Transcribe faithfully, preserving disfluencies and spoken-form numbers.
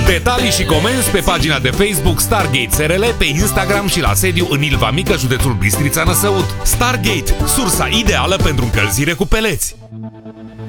Detalii și comenzi pe pagina de Facebook Stargate S R L, pe Instagram și la sediu în Ilva Mică, județul Bistrița Năsăud. Stargate, sursa ideală pentru încălzire cu peleți.